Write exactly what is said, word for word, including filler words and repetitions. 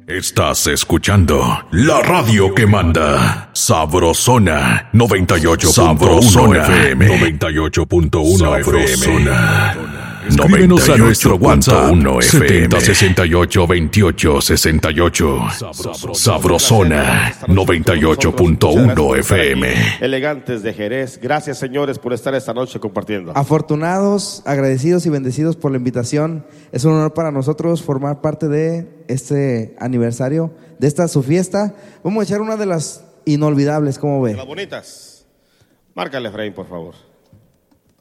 Estás escuchando la radio que manda. Sabrosona noventa y ocho punto uno F M. noventa y ocho punto uno F M. Escríbenos a nuestro WhatsApp setenta sesenta y ocho veintiocho sesenta y ocho. Sabrosona noventa y ocho punto uno F M. Elegantes de Jerez. Gracias, señores, por estar esta noche compartiendo. Afortunados, agradecidos y bendecidos por la invitación. Es un honor para nosotros formar parte de este aniversario, de esta su fiesta. Vamos a echar una de las inolvidables, ¿cómo ve? De las bonitas. Márcale, Efraín, por favor.